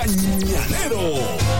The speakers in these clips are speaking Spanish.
Mañanero.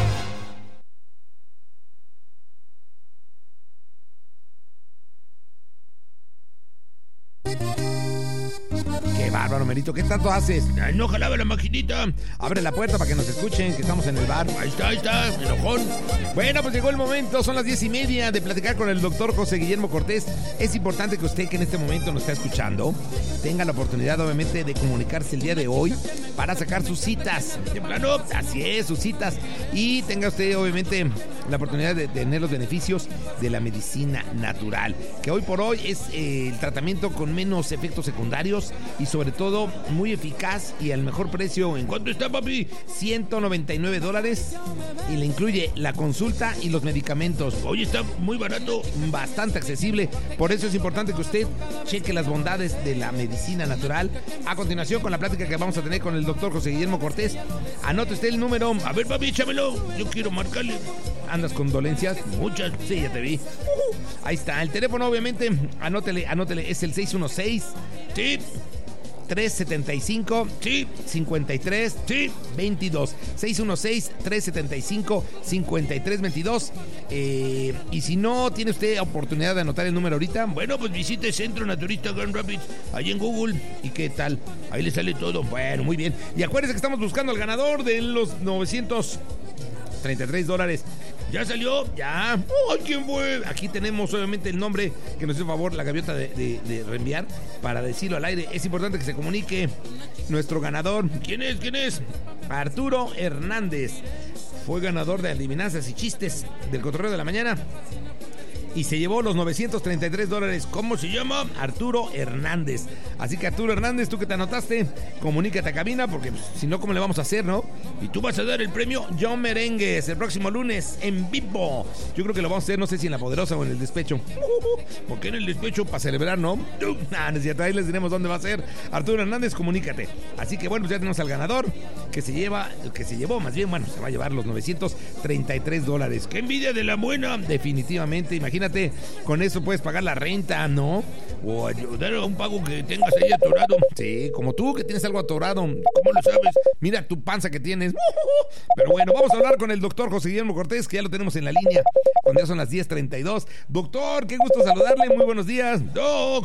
Qué bárbaro, Merito, ¿qué tanto haces? Ay, no jalaba la maquinita. Abre la puerta para que nos escuchen, que estamos en el bar. Ahí está, enojón. Bueno, pues llegó el momento, son las 10:30 de platicar con el doctor José Guillermo Cortés. Es importante que usted, que en este momento nos está escuchando, tenga la oportunidad, obviamente, de comunicarse el día de hoy para sacar sus citas. De plano, así es, sus citas. Y tenga usted, obviamente, la oportunidad de tener los beneficios de la medicina natural, que hoy por hoy es el tratamiento con menos efectos secundarios y sobre todo muy eficaz y al mejor precio. ¿En cuánto está, papi? $199 y le incluye la consulta y los medicamentos. Hoy está muy barato, bastante accesible. Por eso es importante que usted cheque las bondades de la medicina natural. A continuación, con la plática que vamos a tener con el doctor José Guillermo Cortés, anote usted el número. A ver, papi, échamelo. Yo quiero marcarle. ¿Andas con dolencias? Muchas. Sí, ya te vi. Ahí está. El teléfono, obviamente, anótele. Es el 616. Sí. 375, sí, 53, sí, 22, 616-375-5322. Y si no tiene usted oportunidad de anotar el número ahorita, bueno, pues visite Centro Naturista Grand Rapids, ahí en Google. ¿Y qué tal? Ahí le sale todo. Bueno, muy bien. Y acuérdense que estamos buscando al ganador de los $933. ¿Ya salió? ¿Ya? ¡Ay, quién fue! Aquí tenemos obviamente el nombre que nos hizo favor la gaviota de reenviar para decirlo al aire. Es importante que se comunique nuestro ganador. ¿Quién es? Arturo Hernández. Fue ganador de adivinanzas y chistes del Cotorreo de la Mañana y se llevó los $933. ¿Cómo se llama? Arturo Hernández. Así que, Arturo Hernández, tú que te anotaste, comunícate a cabina, porque pues, si no, ¿cómo le vamos a hacer, no? Y tú vas a dar el premio John Merengues el próximo lunes en vivo. Yo creo que lo vamos a hacer, no sé si en La Poderosa o en el Despecho. ¿Por qué en el Despecho? Para celebrar, ¿no? No es cierto, ahí les diremos dónde va a ser. Arturo Hernández, comunícate. Así que, bueno, pues ya tenemos al ganador, que se llevó, se va a llevar los $933. ¡Qué envidia de la buena! Definitivamente, imagínate. Con eso puedes pagar la renta, ¿no? O ayudar a un pago que tengas ahí atorado. Sí, como tú que tienes algo atorado. ¿Cómo lo sabes? Mira tu panza que tienes. Pero bueno, vamos a hablar con el doctor José Guillermo Cortés, que ya lo tenemos en la línea, cuando ya son las 10:32. Doctor, qué gusto saludarle. Muy buenos días. Doc.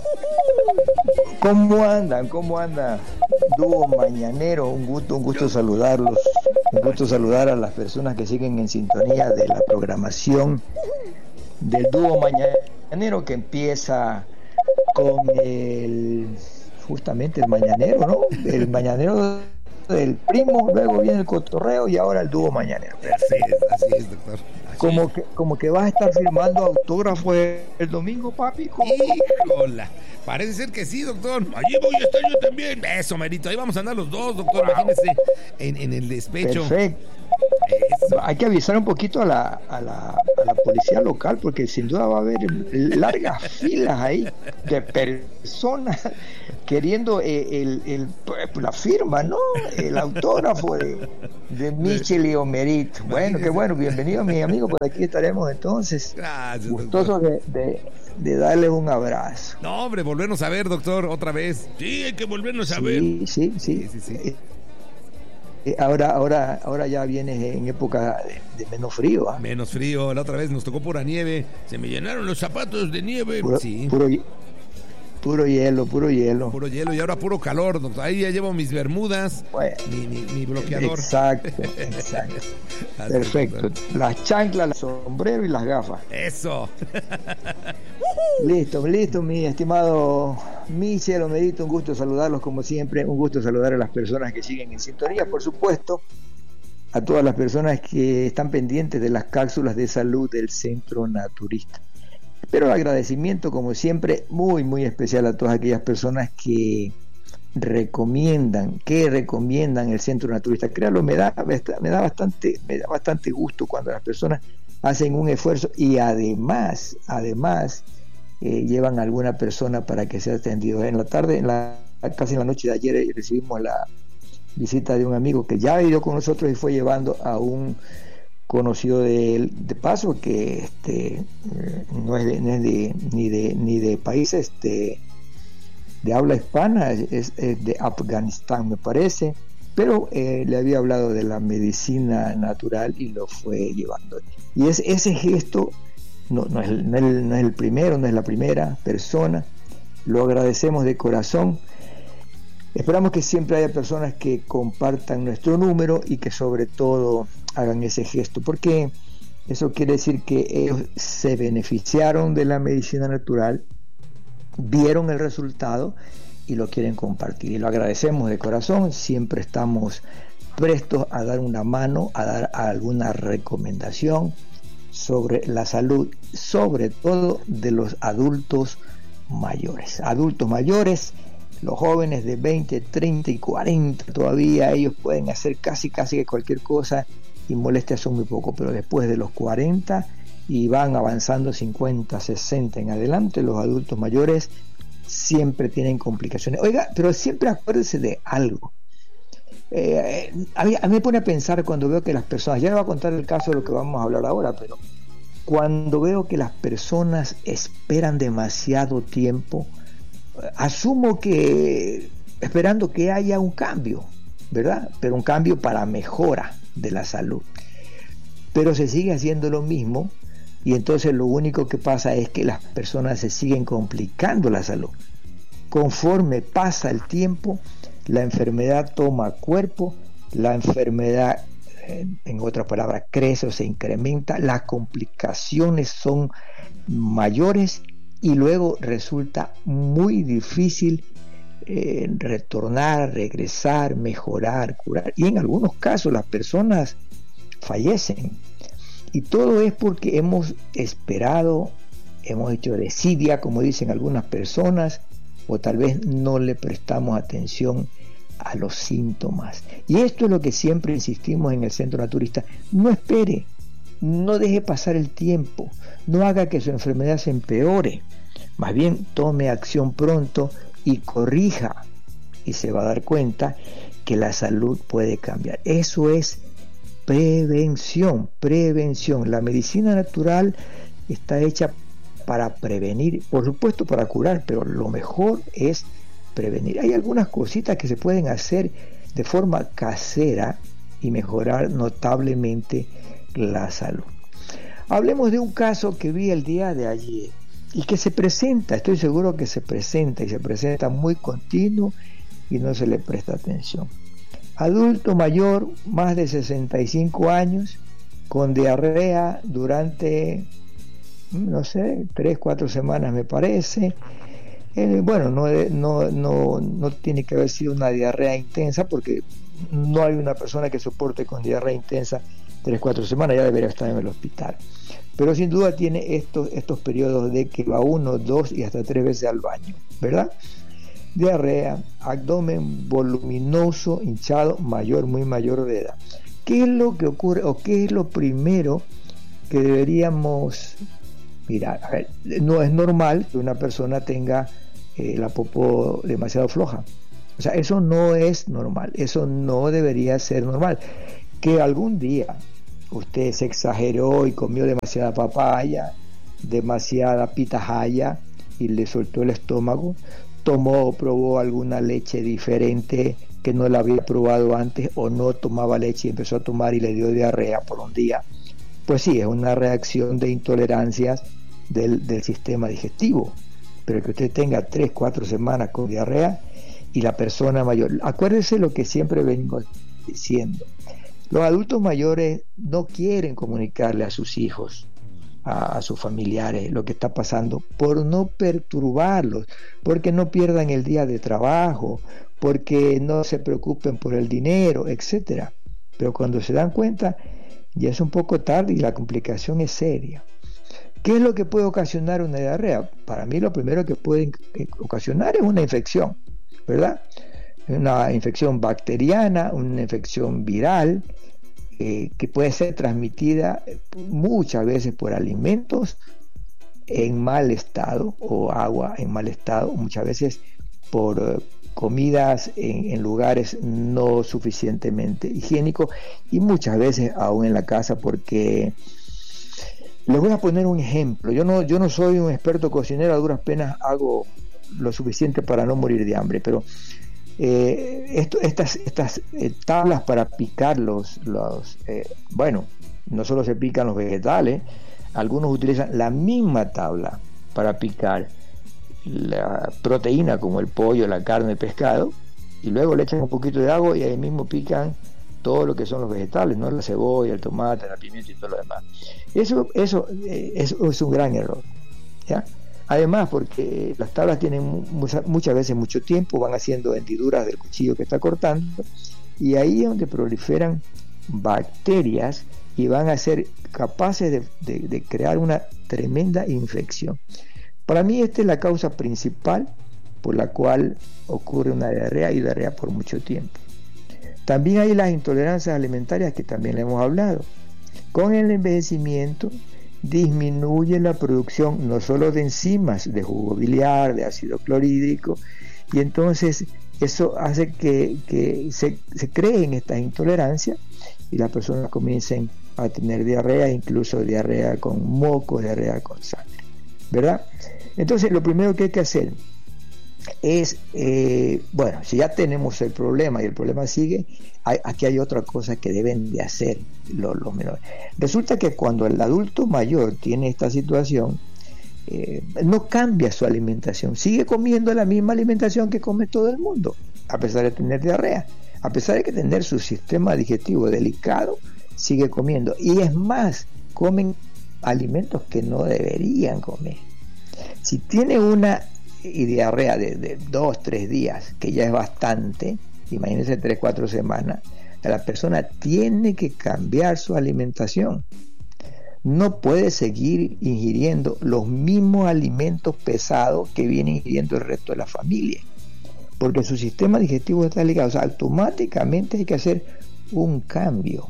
¿Cómo andan? Dúo Mañanero, un gusto saludarlos. Un gusto saludar a las personas que siguen en sintonía de la programación del Dúo Mañanero, que empieza con justamente el Mañanero, ¿no? El Mañanero del Primo, luego viene el Cotorreo y ahora el Dúo Mañanero. Así es, doctor. Como que vas a estar firmando autógrafo el domingo, papi. Híjola. Parece ser que sí, doctor. Allí voy a estar yo también. Eso, Merito. Ahí vamos a andar los dos, doctor. Imagínese en el despecho. Perfecto. Eso. Hay que avisar un poquito a la policía local, porque sin duda va a haber largas filas ahí de personas queriendo la firma, ¿no? El autógrafo de Michel y Omerit. Bueno, qué bueno, bienvenido mi amigo, por aquí estaremos entonces. Gracias, gustosos de darles un abrazo. No, hombre, volvernos a ver, doctor, otra vez. Sí, hay que volvernos a ver. Sí. Ahora ya vienes en época de menos frío, ¿eh? Menos frío, la otra vez nos tocó pura nieve, se me llenaron los zapatos de nieve. Puro hielo. Puro hielo y ahora puro calor, doctor. Ahí ya llevo mis bermudas, bueno, mi bloqueador. Exacto. Perfecto. Doctor. Las chanclas, el sombrero y las gafas. Eso. Listo, mi estimado Michel Omerito, un gusto saludarlos como siempre, un gusto saludar a las personas que siguen en sintonía, por supuesto, a todas las personas que están pendientes de las cápsulas de salud del Centro Naturista. Pero el agradecimiento, como siempre, muy, muy especial a todas aquellas personas que recomiendan el Centro Naturista. Créanlo, me da bastante gusto cuando las personas hacen un esfuerzo y además llevan a alguna persona para que sea atendido. En la tarde, casi en la noche de ayer, recibimos la visita de un amigo que ya ha ido con nosotros y fue llevando a un conocido de él, de paso, que no es ni de países de habla hispana, es de Afganistán, me parece, pero le había hablado de la medicina natural y lo fue llevando. Y ese gesto no es el primero, no es la primera persona, lo agradecemos de corazón. Esperamos que siempre haya personas que compartan nuestro número y que sobre todo hagan ese gesto, porque eso quiere decir que ellos se beneficiaron de la medicina natural, vieron el resultado y lo quieren compartir. Y lo agradecemos de corazón. Siempre estamos prestos a dar una mano, a dar alguna recomendación sobre la salud, sobre todo de los adultos mayores. Adultos mayores, los jóvenes de 20, 30 y 40 todavía, ellos pueden hacer casi que cualquier cosa y molestias son muy poco, pero después de los 40 y van avanzando 50, 60 en adelante, los adultos mayores siempre tienen complicaciones. Oiga, pero siempre acuérdese de algo. A mí me pone a pensar cuando veo que las personas, ya le voy a contar el caso de lo que vamos a hablar ahora, pero cuando veo que las personas esperan demasiado tiempo, asumo que esperando que haya un cambio, ¿verdad? Pero un cambio para mejora de la salud. Pero se sigue haciendo lo mismo y entonces lo único que pasa es que las personas se siguen complicando la salud. Conforme pasa el tiempo, la enfermedad toma cuerpo, la enfermedad, en otras palabras, crece o se incrementa, las complicaciones son mayores y luego resulta muy difícil retornar, regresar, mejorar, curar. Y en algunos casos las personas fallecen. Y todo es porque hemos esperado, hemos hecho desidia, como dicen algunas personas, o tal vez no le prestamos atención a los síntomas. Y esto es lo que siempre insistimos en el Centro Naturista. No espere, no deje pasar el tiempo, no haga que su enfermedad se empeore. Más bien tome acción pronto y corrija, y se va a dar cuenta que la salud puede cambiar. Eso es prevención. La medicina natural está hecha para prevenir, por supuesto para curar, pero lo mejor es prevenir. Hay algunas cositas que se pueden hacer de forma casera y mejorar notablemente la salud. Hablemos de un caso que vi el día de ayer y que se presenta, estoy seguro que se presenta y se presenta muy continuo y no se le presta atención. Adulto mayor, más de 65 años, con diarrea durante, no sé, 3-4 semanas me parece. Bueno, no tiene que haber sido una diarrea intensa, porque no hay una persona que soporte con diarrea intensa 3-4 semanas, ya debería estar en el hospital. Pero sin duda tiene estos periodos de que va 1, 2 y hasta 3 veces al baño, ¿verdad? Diarrea, abdomen voluminoso, hinchado, muy mayor de edad. ¿Qué es lo que ocurre o qué es lo primero que deberíamos mirar? A ver, no es normal que una persona tenga la popó demasiado floja. O sea, eso no es normal, eso no debería ser normal. Que algún día usted se exageró y comió demasiada papaya, demasiada pitahaya y le soltó el estómago, tomó o probó alguna leche diferente que no la había probado antes, o no tomaba leche y empezó a tomar y le dio diarrea por un día, pues sí, es una reacción de intolerancias del sistema digestivo. Pero que usted tenga 3-4 semanas con diarrea y la persona mayor, acuérdese lo que siempre vengo diciendo, los adultos mayores no quieren comunicarle a sus hijos, a sus familiares, lo que está pasando, por no perturbarlos, porque no pierdan el día de trabajo, porque no se preocupen por el dinero, etcétera. Pero cuando se dan cuenta, ya es un poco tarde y la complicación es seria. ¿Qué es lo que puede ocasionar una diarrea? Para mí lo primero que puede ocasionar es una infección, ¿verdad? Una infección bacteriana, una infección viral, que puede ser transmitida muchas veces por alimentos en mal estado o agua en mal estado, muchas veces por comidas en lugares no suficientemente higiénicos y muchas veces aún en la casa, porque les voy a poner un ejemplo. Yo no soy un experto cocinero, a duras penas hago lo suficiente para no morir de hambre, pero Estas tablas para picar bueno, no solo se pican los vegetales, algunos utilizan la misma tabla para picar la proteína como el pollo, la carne, el pescado, y luego le echan un poquito de agua y ahí mismo pican todo lo que son los vegetales, ¿no? La cebolla, el tomate, la pimienta y todo lo demás. Eso es un gran error, ¿ya? Además, porque las tablas tienen muchas veces mucho tiempo, van haciendo hendiduras del cuchillo que está cortando, y ahí es donde proliferan bacterias y van a ser capaces de crear una tremenda infección. Para mí esta es la causa principal por la cual ocurre una diarrea y diarrea por mucho tiempo. También hay las intolerancias alimentarias que también le hemos hablado. Con el envejecimiento disminuye la producción no solo de enzimas, de jugo biliar, de ácido clorhídrico, y entonces eso hace que se creen estas intolerancias y las personas comiencen a tener diarrea, incluso diarrea con moco, diarrea con sangre, ¿verdad? Entonces lo primero que hay que hacer es, bueno, si ya tenemos el problema y el problema sigue, aquí hay otra cosa que deben de hacer los menores. Resulta que cuando el adulto mayor tiene esta situación, no cambia su alimentación, sigue comiendo la misma alimentación que come todo el mundo, a pesar de tener diarrea, a pesar de que tener su sistema digestivo delicado, sigue comiendo, y es más, comen alimentos que no deberían comer. Si tiene una diarrea de 2-3 días, que ya es bastante, imagínense 3-4 semanas, la persona tiene que cambiar su alimentación. No puede seguir ingiriendo los mismos alimentos pesados que viene ingiriendo el resto de la familia, porque su sistema digestivo está ligado. O sea, automáticamente hay que hacer un cambio,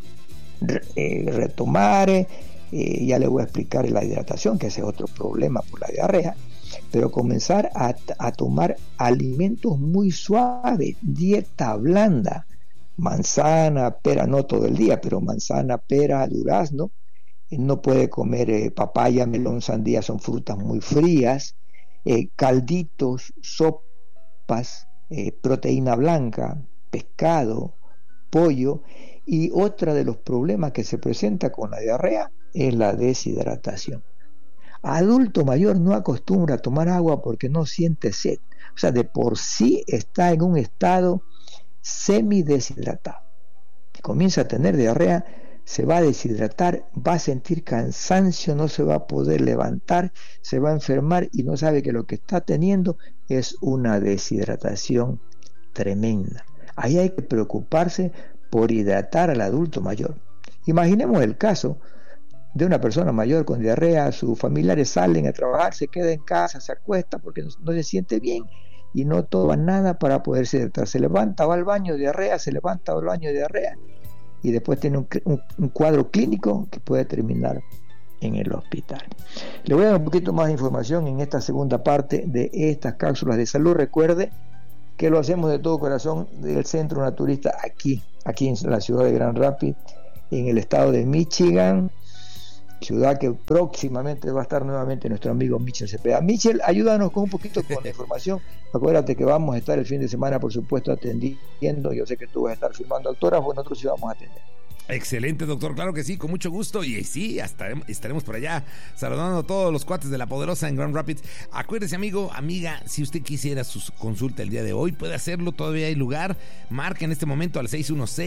retomar, ya le voy a explicar la hidratación, que ese es otro problema por la diarrea, pero comenzar a tomar alimentos muy suaves, dieta blanda, manzana, pera, no todo el día, pero manzana, pera, durazno. No puede comer papaya, melón, sandía, son frutas muy frías, calditos, sopas, proteína blanca, pescado, pollo. Y otra de los problemas que se presenta con la diarrea es la deshidratación. Adulto mayor no acostumbra a tomar agua porque no siente sed, o sea, de por sí está en un estado semideshidratado. Comienza a tener diarrea, se va a deshidratar, va a sentir cansancio, no se va a poder levantar, se va a enfermar y no sabe que lo que está teniendo es una deshidratación tremenda. Ahí hay que preocuparse por hidratar al adulto mayor. Imaginemos el caso de una persona mayor con diarrea, sus familiares salen a trabajar, se queda en casa, se acuesta porque no se siente bien y no toma nada para poderse hidratar. Se levanta, va al baño, diarrea, se levanta, va al baño, diarrea, y después tiene un cuadro clínico que puede terminar en el hospital. Le voy a dar un poquito más de información en esta segunda parte de estas cápsulas de salud. Recuerde que lo hacemos de todo corazón del Centro Naturista aquí en la ciudad de Grand Rapids, en el estado de Michigan, ciudad que próximamente va a estar nuevamente nuestro amigo Michel Cepeda. Michel, ayúdanos con un poquito con la información. Acuérdate que vamos a estar el fin de semana, por supuesto, atendiendo. Yo sé que tú vas a estar filmando autógrafos, nosotros sí vamos a atender. Excelente, doctor, claro que sí, con mucho gusto. Y sí, hasta estaremos por allá saludando a todos los cuates de La Poderosa en Grand Rapids. Acuérdese, amigo, amiga, si usted quisiera su consulta el día de hoy, puede hacerlo, todavía hay lugar. Marque en este momento al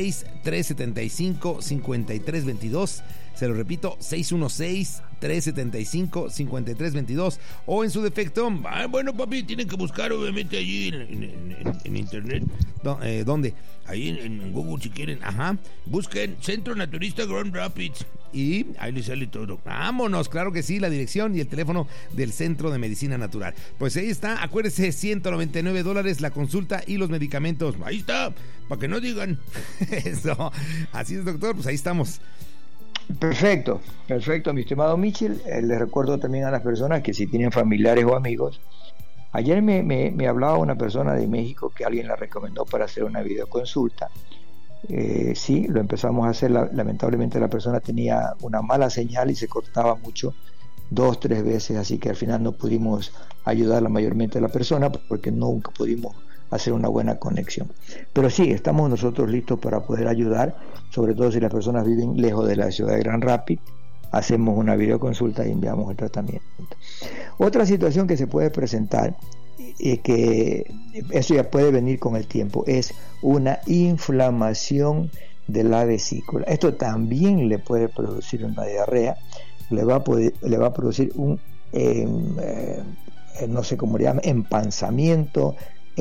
616-375-5322. Se lo repito, 616-375-5322. O en su defecto, bueno, papi, tienen que buscar obviamente allí en internet. ¿Dónde? Ahí en Google si quieren. Ajá. Busquen Centro Naturista Grand Rapids y ahí les sale todo. Vámonos, claro que sí, la dirección y el teléfono del Centro de Medicina Natural. Pues ahí está, acuérdese, $199 la consulta y los medicamentos. Ahí está, para que no digan. Eso. Así es, doctor, pues ahí estamos. Perfecto, mi estimado Michel. Les recuerdo también a las personas que si tienen familiares o amigos, ayer me hablaba una persona de México que alguien la recomendó para hacer una videoconsulta. Sí, lo empezamos a hacer. Lamentablemente la persona tenía una mala señal y se cortaba mucho, 2-3 veces, así que al final no pudimos ayudar mayormente a la persona porque nunca pudimos hacer una buena conexión. Pero sí, estamos nosotros listos para poder ayudar, sobre todo si las personas viven lejos de la ciudad de Grand Rapids. Hacemos una videoconsulta y enviamos el tratamiento. Otra situación que se puede presentar, que eso ya puede venir con el tiempo, es una inflamación de la vesícula. Esto también le puede producir una diarrea, le va a producir un no sé cómo le llaman, empanzamiento,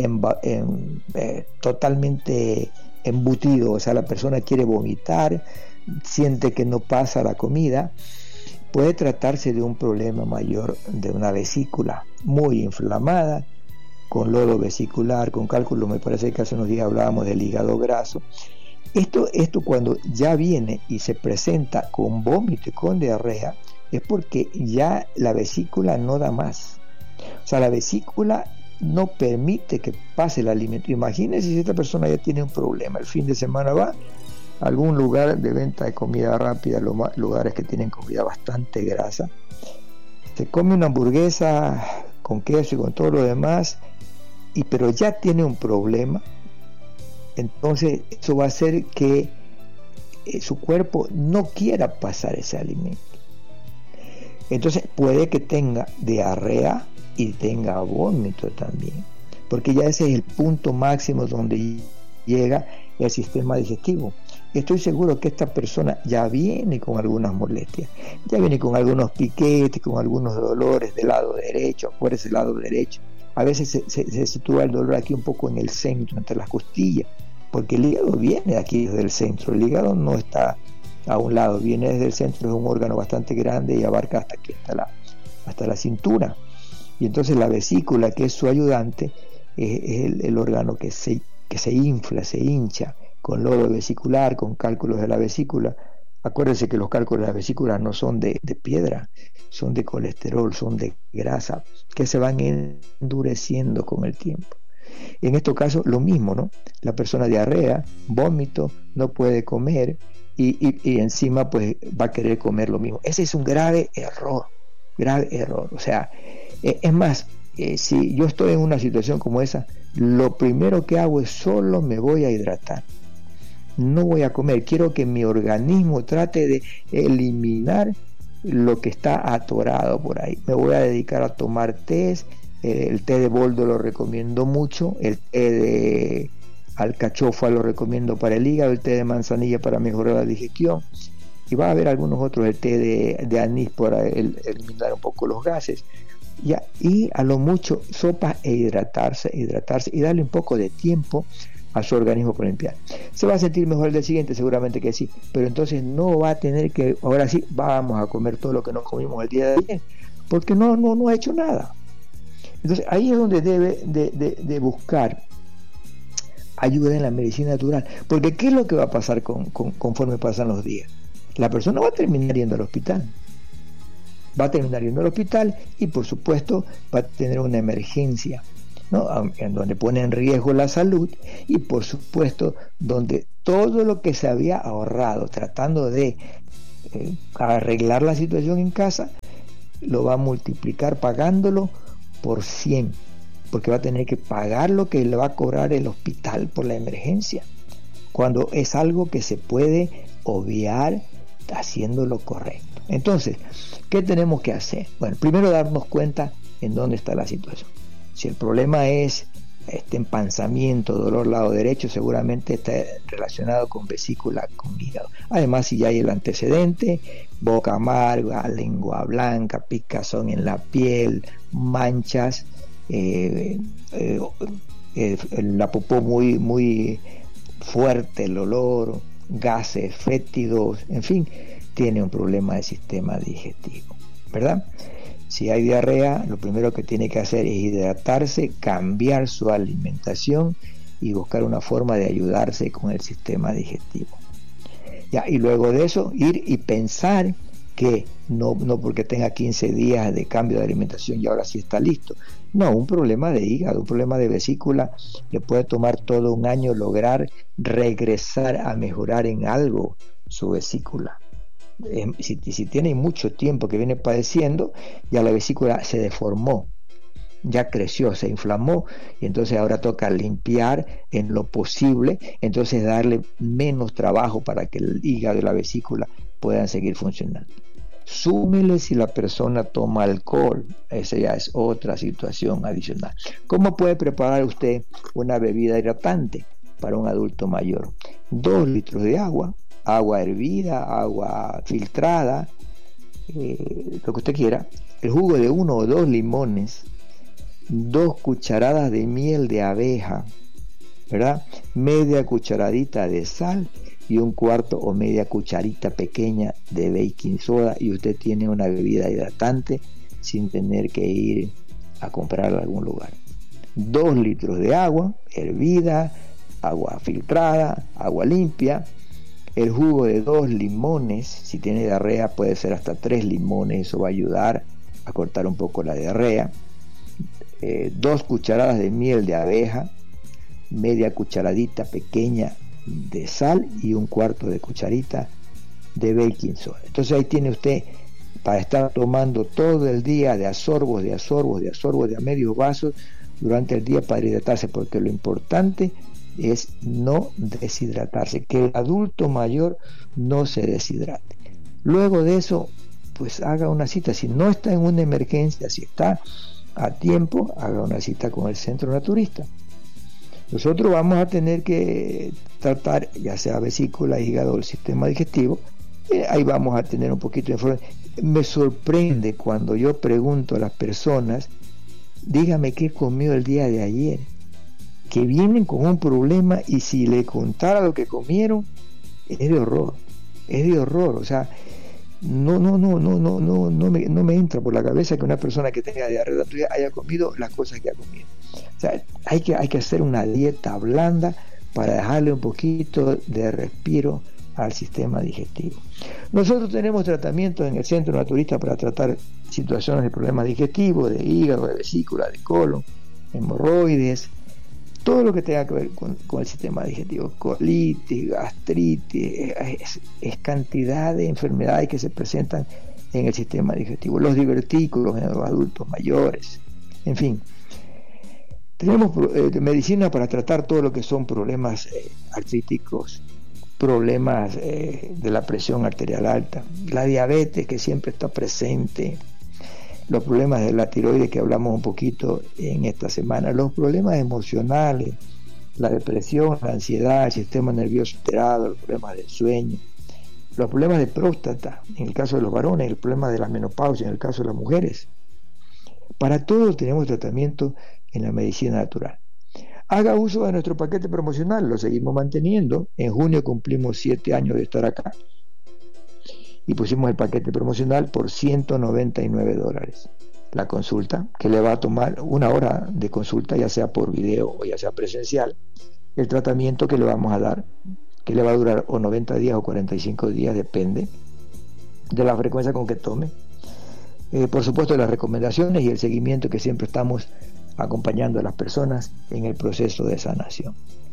totalmente embutido, o sea, la persona quiere vomitar, siente que no pasa la comida. Puede tratarse de un problema mayor de una vesícula muy inflamada, con lodo vesicular, con cálculo. Me parece que hace unos días hablábamos del hígado graso. Esto cuando ya viene y se presenta con vómito y con diarrea, es porque ya la vesícula no da más. O sea, la vesícula no permite que pase el alimento. Imagínense si esta persona ya tiene un problema, el fin de semana va a algún lugar de venta de comida rápida, lugares que tienen comida bastante grasa, se come una hamburguesa con queso y con todo lo demás, pero ya tiene un problema. Entonces eso va a hacer que su cuerpo no quiera pasar ese alimento. Entonces puede que tenga diarrea y tenga vómito también, porque ya ese es el punto máximo donde llega el sistema digestivo. Estoy seguro que esta persona ya viene con algunas molestias, ya viene con algunos piquetes, con algunos dolores del lado derecho. Acuérdense, el lado derecho, a veces se sitúa el dolor aquí un poco en el centro, entre las costillas, porque el hígado viene aquí desde el centro. El hígado no está a un lado, viene desde el centro, es un órgano bastante grande y abarca hasta la cintura. Y entonces la vesícula, que es su ayudante, es el órgano que se infla, se hincha, con lodo vesicular, con cálculos de la vesícula. Acuérdense que los cálculos de la vesícula no son de piedra, son de colesterol, son de grasa, que se van endureciendo con el tiempo. En este caso lo mismo, ¿no? La persona diarrea, vómito, no puede comer y encima pues va a querer comer lo mismo. Ese es un grave error. O sea, es más, si yo estoy en una situación como esa, lo primero que hago es solo me voy a hidratar. No voy a comer, quiero que mi organismo trate de eliminar lo que está atorado por ahí. Me voy a dedicar a tomar tés. El té de boldo lo recomiendo mucho, el té de alcachofa lo recomiendo para el hígado, el té de manzanilla para mejorar la digestión, y va a haber algunos otros, el té de anís para eliminar un poco los gases. Ya, y a lo mucho sopa e hidratarse y darle un poco de tiempo a su organismo para limpiar. ¿Se va a sentir mejor el día siguiente? Seguramente que sí, pero entonces no va a tener que, ahora sí, vamos a comer todo lo que no comimos el día de ayer, porque no ha hecho nada. Entonces ahí es donde debe de buscar ayuda en la medicina natural, porque ¿qué es lo que va a pasar conforme pasan los días? La persona va a terminar yendo al hospital. Y por supuesto va a tener una emergencia, ¿no? En donde pone en riesgo la salud, y por supuesto donde todo lo que se había ahorrado tratando de arreglar la situación en casa, lo va a multiplicar pagándolo por 100, porque va a tener que pagar lo que le va a cobrar el hospital por la emergencia, cuando es algo que se puede obviar haciendo lo correcto. Entonces, ¿qué tenemos que hacer? Bueno, primero darnos cuenta en dónde está la situación. Si el problema es empanzamiento, dolor lado derecho, seguramente está relacionado con vesícula, con hígado. Además, si ya hay el antecedente, boca amarga, lengua blanca, picazón en la piel, manchas, la popó muy fuerte, el olor, gases fétidos, en fin, tiene un problema de sistema digestivo, ¿verdad? Si hay diarrea, lo primero que tiene que hacer es hidratarse, cambiar su alimentación y buscar una forma de ayudarse con el sistema digestivo. Ya, y luego de eso, ir y pensar que no porque tenga 15 días de cambio de alimentación y ahora sí está listo. No, un problema de hígado, un problema de vesícula, le puede tomar todo un año lograr regresar a mejorar en algo su vesícula. Si tiene mucho tiempo que viene padeciendo, ya la vesícula se deformó, ya creció, se inflamó, y entonces ahora toca limpiar en lo posible, entonces darle menos trabajo para que el hígado y la vesícula puedan seguir funcionando. Súmele si la persona toma alcohol, esa ya es otra situación adicional. ¿Cómo puede preparar usted una bebida hidratante para un adulto mayor? 2 litros de agua, agua hervida, agua filtrada, lo que usted quiera, el jugo de 1 o 2 limones, 2 cucharadas de miel de abeja, ¿verdad? Media cucharadita de sal y 1/4 o media cucharita pequeña de baking soda, y usted tiene una bebida hidratante sin tener que ir a comprarla a algún lugar. 2 litros de agua hervida, agua filtrada, agua limpia, el jugo de 2 limones, si tiene diarrea puede ser hasta 3 limones, eso va a ayudar a cortar un poco la diarrea. 2 cucharadas de miel de abeja, media cucharadita pequeña de sal y 1/4 de cucharita de baking soda. Entonces ahí tiene usted para estar tomando todo el día de a sorbos, de a medios vasos durante el día para hidratarse, porque lo importante es no deshidratarse, que el adulto mayor no se deshidrate. Luego de eso, pues haga una cita. Si no está en una emergencia, si está a tiempo, haga una cita con el centro naturista. Nosotros vamos a tener que tratar ya sea vesícula, hígado o el sistema digestivo. Ahí vamos a tener un poquito de información. Me sorprende cuando yo pregunto a las personas, dígame qué comió el día de ayer, que vienen con un problema, y si le contara lo que comieron, es de horror, o sea, no me entra por la cabeza que una persona que tenga diarrea haya comido las cosas que ha comido. O sea, hay que hacer una dieta blanda para dejarle un poquito de respiro al sistema digestivo. Nosotros tenemos tratamientos en el centro naturista para tratar situaciones de problemas digestivos, de hígado, de vesícula, de colon, hemorroides, todo lo que tenga que ver con el sistema digestivo, colitis, gastritis, es cantidad de enfermedades que se presentan en el sistema digestivo, los divertículos en los adultos mayores, en fin. Tenemos medicina para tratar todo lo que son problemas artríticos, problemas de la presión arterial alta, la diabetes que siempre está presente, los problemas de la tiroides que hablamos un poquito en esta semana, los problemas emocionales, la depresión, la ansiedad, el sistema nervioso alterado, los problemas del sueño, los problemas de próstata en el caso de los varones, el problema de la menopausia en el caso de las mujeres. Para todo tenemos tratamiento en la medicina natural. Haga uso de nuestro paquete promocional, lo seguimos manteniendo. En junio cumplimos 7 años de estar acá y pusimos el paquete promocional por $199. La consulta, que le va a tomar 1 hora de consulta, ya sea por video o ya sea presencial. El tratamiento que le vamos a dar, que le va a durar o 90 días o 45 días, depende de la frecuencia con que tome. Por supuesto, las recomendaciones y el seguimiento que siempre estamos acompañando a las personas en el proceso de sanación.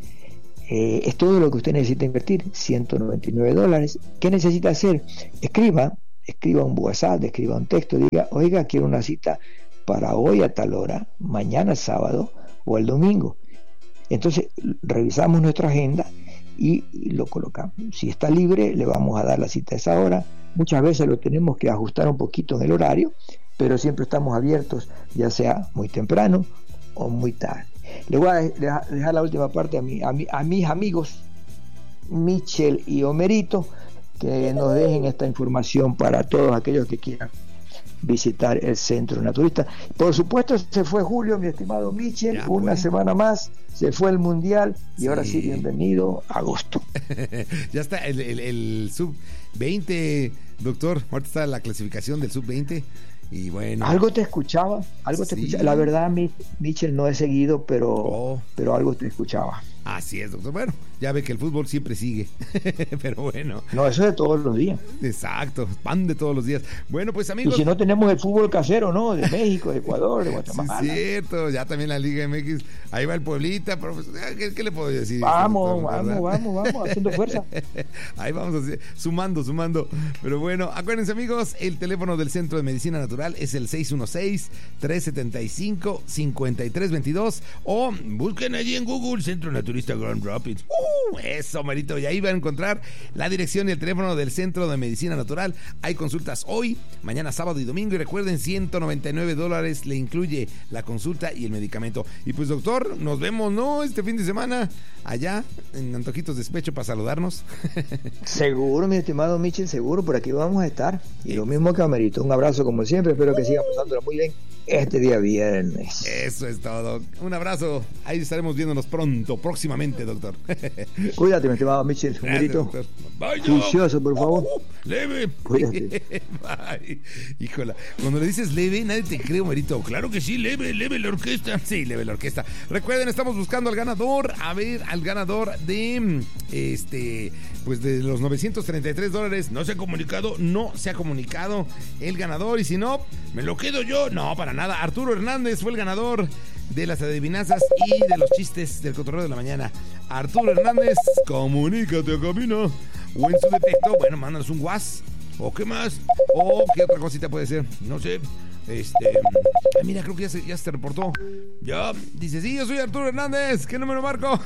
Es todo lo que usted necesita invertir, $199. ¿Qué necesita hacer? Escriba un WhatsApp, escriba un texto, diga, oiga, quiero una cita para hoy a tal hora, mañana sábado o el domingo. Entonces revisamos nuestra agenda y lo colocamos. Si está libre, le vamos a dar la cita a esa hora. Muchas veces lo tenemos que ajustar un poquito en el horario, pero siempre estamos abiertos, ya sea muy temprano o muy tarde. Le voy a dejar la última parte a mis amigos Michel y Homerito, que nos dejen esta información para todos aquellos que quieran visitar el centro naturista. Por supuesto, se fue julio, mi estimado Michel, ya, una semana más, se fue el mundial y sí. Ahora sí, bienvenido a agosto. Ya está el sub-20, doctor, ahorita está la clasificación del sub-20 y bueno. Algo te escuchaba. La verdad, Michel, no he seguido, pero algo te escuchaba. Así es, doctor. Bueno, ya ve que el fútbol siempre sigue. Pero bueno. No, eso es de todos los días. Exacto, pan de todos los días. Bueno, pues amigos. Y si no tenemos el fútbol casero, ¿no? De México, de Ecuador, de Guatemala. Sí, es cierto, ya también la Liga MX, ahí va el Pueblita, pero pues, ¿qué le puedo decir? Vamos, haciendo fuerza. Ahí vamos sumando. Pero bueno, acuérdense amigos, el teléfono del Centro de Medicina Natural es el 616-375-5322 o busquen allí en Google Centro Naturista Grand Rapids. Eso, Marito, y ahí van a encontrar la dirección y el teléfono del Centro de Medicina Natural. Hay consultas hoy, mañana, sábado y domingo, y recuerden, $199 le incluye la consulta y el medicamento. Y pues doctor, nos vemos, ¿no? Este fin de semana allá en Antojitos de Despecho para saludarnos. Seguro, mi estimado Michel, seguro, por aquí vamos a estar. Y lo mismo que Amerito, un abrazo como siempre, espero que sigan pasándola muy bien este día viernes. Eso es todo, un abrazo, ahí estaremos viéndonos próximamente, doctor. Cuídate, mi estimado Michel, un grito juicioso, por favor. Leve. Cuídate. Bye. Híjola, cuando le dices leve, nadie te cree, Merito. Claro que sí, leve la orquesta. Sí, leve la orquesta. Recuerden, estamos buscando al ganador, al ganador de pues de los $933. No se ha comunicado el ganador, y si no, me lo quedo yo. No, para nada. Arturo Hernández fue el ganador de las adivinanzas y de los chistes del cotorreo de la mañana. Arturo Hernández, comunícate a cabina, o en su defecto, bueno, mándanos un WhatsApp, o qué más, o qué otra cosita puede ser, no sé. Mira, creo que ya se reportó. Ya, dice, sí, yo soy Arturo Hernández. ¿Qué número marco?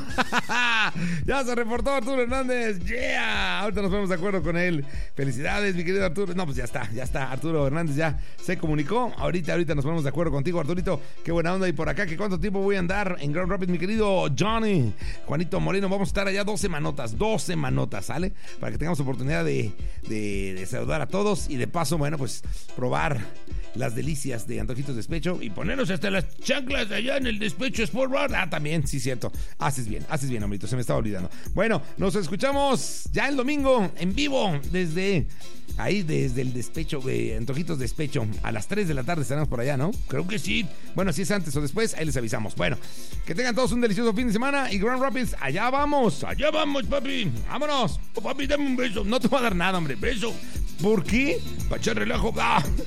Ya se reportó Arturo Hernández. Yeah, ahorita nos ponemos de acuerdo con él. Felicidades, mi querido Arturo. No, pues ya está, Arturo Hernández ya se comunicó. Ahorita nos ponemos de acuerdo contigo, Arturito. Qué buena onda. Y por acá, ¿que cuánto tiempo voy a andar en Grand Rapids, mi querido Johnny? Juanito Moreno, vamos a estar allá 2 semanotas, ¿sale? Para que tengamos oportunidad de saludar a todos y de paso, bueno, pues probar las delicias de Antojitos de Despecho y ponernos hasta las chanclas allá en el Despecho Sport Bar. Ah, también, sí, cierto. Haces bien, hombrito, se me estaba olvidando. Bueno, nos escuchamos ya el domingo en vivo desde el Despecho, Antojitos de Despecho. A las 3 de la tarde estaremos por allá, ¿no? Creo que sí. Bueno, si es antes o después, ahí les avisamos. Bueno, que tengan todos un delicioso fin de semana y Grand Rapids, allá vamos, papi. Vámonos. Oh, papi, dame un beso. No te voy a dar nada, hombre. Beso. ¿Por qué? Para echar relajo.